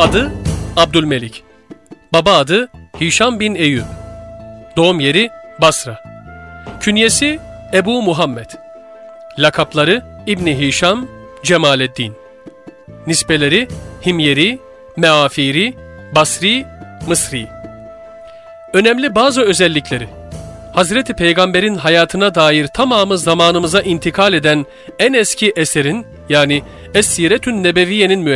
Adı Abdülmelik. Baba adı Hişam bin Eyyub. Doğum yeri Basra. Künyesi Ebu Muhammed. Lakapları İbni Hişam, Cemaleddin. Nisbeleri Himyeri, Meafiri, Basri, Mısri. Önemli bazı özellikleri: Hazreti Peygamber'in hayatına dair tamamı zamanımıza intikal eden en eski eserin, yani Es-Siretün Nebeviye'nin